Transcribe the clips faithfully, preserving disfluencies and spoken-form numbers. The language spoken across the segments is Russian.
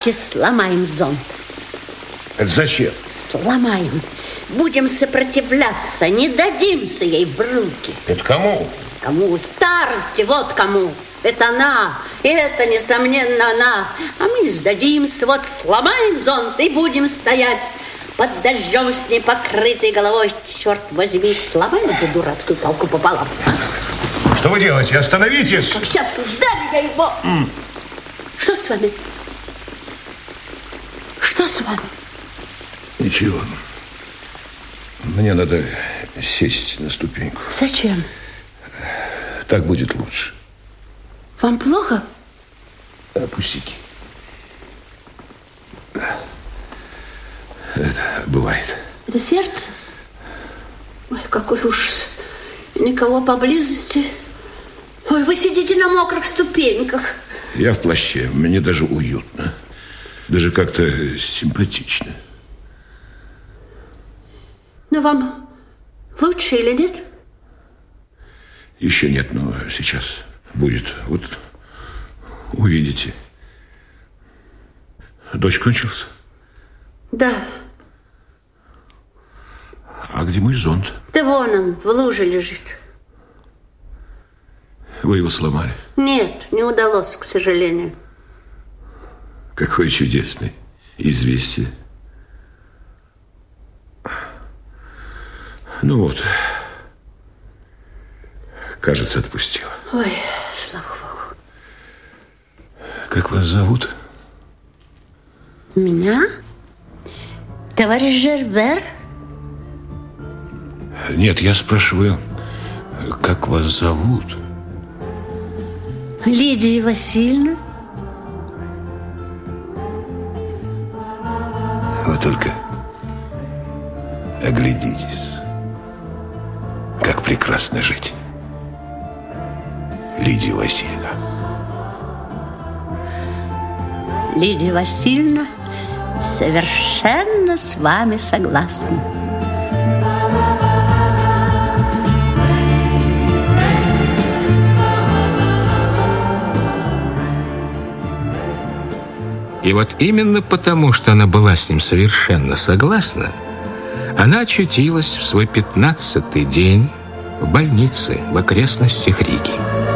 Сломаем зонт. Это зачем? Сломаем. Будем сопротивляться, не дадимся ей в руки. Это кому? Кому? Старости, вот кому. Это она, и это, несомненно, она. А мы не сдадимся, вот сломаем зонт и будем стоять под дождем с непокрытой головой. Черт возьми, сломаем эту дурацкую палку пополам. Что вы делаете? Остановитесь! Как сейчас ударю я его. Mm. Что с вами? Что с вами? Ничего. Мне надо сесть на ступеньку. Зачем? Так будет лучше. Вам плохо? Пустяки. Это бывает. Это сердце? Ой, какой ужас. Никого поблизости. Ой, вы сидите на мокрых ступеньках. Я в плаще. Мне даже уютно. Даже как-то симпатично. Но вам лучше или нет? Еще нет, но сейчас будет. Вот увидите. Дождь кончился? Да. А где мой зонт? Да вон он, в луже лежит. Вы его сломали? Нет, не удалось, к сожалению. Какое чудесное известие. Ну вот, кажется, отпустила. Ой, слава богу. Как вас зовут? Меня? Товарищ Жербер? Нет, я спрашиваю, как вас зовут? Лидия Васильевна. Вы только оглядитесь, как прекрасно жить. Лидия Васильевна. Лидия Васильевна, совершенно с вами согласна. И вот именно потому, что она была с ним совершенно согласна, она очутилась в свой пятнадцатый день в больнице в окрестностях Риги.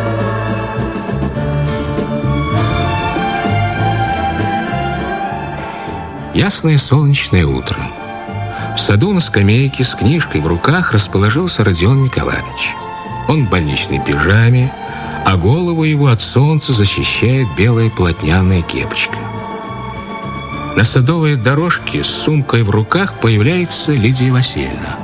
Ясное солнечное утро. В саду на скамейке с книжкой в руках расположился Родион Николаевич. Он в больничной пижаме, а голову его от солнца защищает белая полотняная кепочка. На садовой дорожке с сумкой в руках появляется Лидия Васильевна.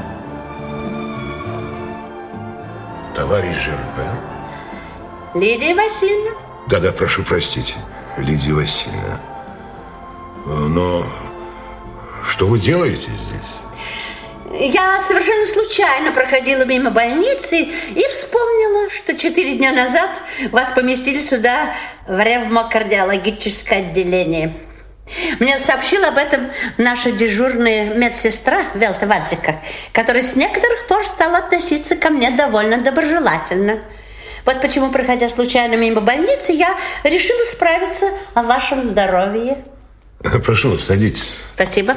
Товарищ Жербер? Лидия Васильевна? Да-да, прошу простить, Лидия Васильевна. Но что вы делаете здесь? Я совершенно случайно проходила мимо больницы и вспомнила, что четыре дня назад вас поместили сюда в ревмокардиологическое отделение. Мне сообщила об этом наша дежурная медсестра Велта Вадзика, которая с некоторых пор стала относиться ко мне довольно доброжелательно. Вот почему, проходя случайно мимо больницы, я решила справиться о вашем здоровье. Прошу вас, садитесь. Спасибо.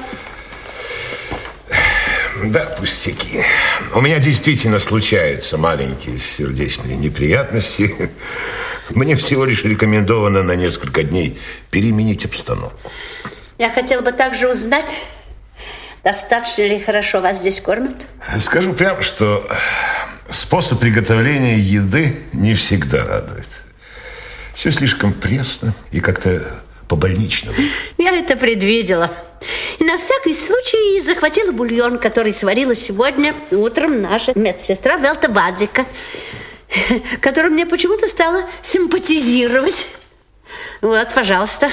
Да, пустяки. У меня действительно случаются маленькие сердечные неприятности. Мне всего лишь рекомендовано на несколько дней переменить обстановку. Я хотела бы также узнать, достаточно ли хорошо вас здесь кормят? Скажу прямо, что способ приготовления еды не всегда радует. Все слишком пресно и как-то по-больничному. Я это предвидела. И на всякий случай захватила бульон, который сварила сегодня утром наша медсестра Велта Вадзика, которая мне почему-то стала симпатизировать. Вот, пожалуйста.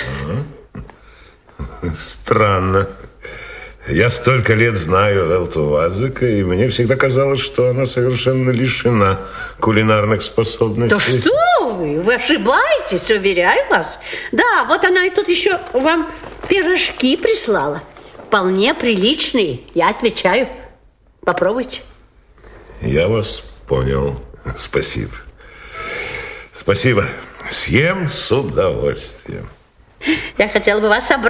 Странно. Я столько лет знаю Велту Вадзика, и мне всегда казалось, что она совершенно лишена кулинарных способностей. Да что вы? Вы ошибаетесь, уверяю вас. Да, вот она и тут еще вам пирожки прислала. Вполне приличные, я отвечаю. Попробуйте. Я вас понял. Спасибо. Спасибо. Съем с удовольствием. Я хотела бы вас